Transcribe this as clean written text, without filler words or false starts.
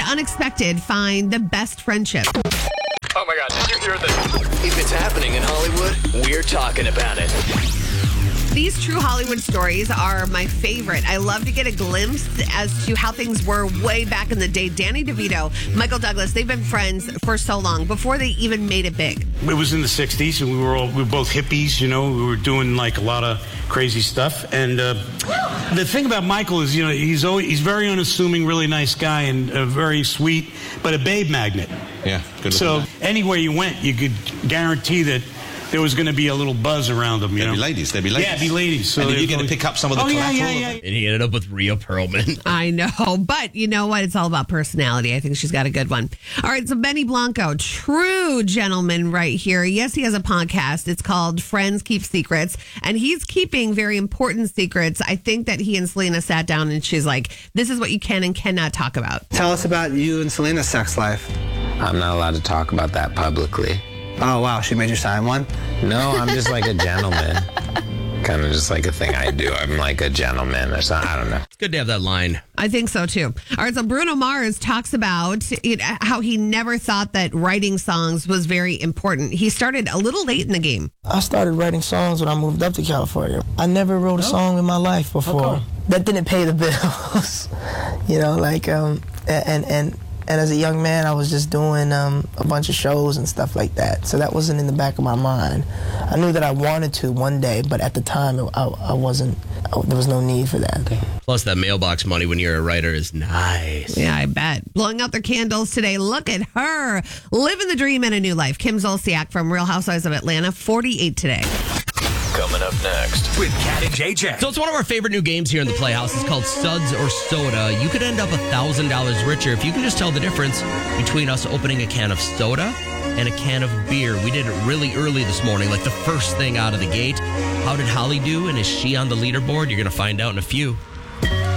unexpected find the best friendship. Oh my God, did you hear this? If it's happening in Hollywood, we're talking about it. These true Hollywood stories are my favorite. I love to get a glimpse as to how things were way back in the day. Danny DeVito, Michael Douglas, they've been friends for so long, before they even made it big. It was in the 60s, and we were both hippies, you know. We were doing like a lot of crazy stuff. And the thing about Michael is, you know, he's very unassuming, really nice guy, and very sweet, but a babe magnet. Yeah, good. So anywhere you went, you could guarantee that there was going to be a little buzz around them, you know? There'd be ladies. Yeah, be ladies. So and did you get to pick up some of the collateral? Yeah. And he ended up with Rhea Perlman. I know, but you know what? It's all about personality. I think she's got a good one. All right, so Benny Blanco, true gentleman right here. Yes, he has a podcast. It's called Friends Keep Secrets, and he's keeping very important secrets. I think that he and Selena sat down, and she's like, this is what you can and cannot talk about. Tell us about you and Selena's sex life. I'm not allowed to talk about that publicly. Oh, wow. She made you sign one? No, I'm just like a gentleman. Kind of just like a thing I do. I'm like a gentleman or something. I don't know. It's good to have that line. I think so, too. All right, so Bruno Mars talks about how he never thought that writing songs was very important. He started a little late in the game. I started writing songs when I moved up to California. I never wrote a song in my life before. That didn't pay the bills. You know, like, and as a young man, I was just doing a bunch of shows and stuff like that. So that wasn't in the back of my mind. I knew that I wanted to one day, but at the time, I wasn't. There was no need for that. Plus, that mailbox money when you're a writer is nice. Yeah, I bet. Blowing out their candles today. Look at her. Living the dream in a new life. Kim Zolciak from Real Housewives of Atlanta, 48 today. Coming up next with Kat and JJ. So it's one of our favorite new games here in the Playhouse. It's called Suds or Soda. You could end up $1,000 richer if you can just tell the difference between us opening a can of soda and a can of beer. We did it really early this morning, like the first thing out of the gate. How did Holly do, and is she on the leaderboard? You're going to find out in a few.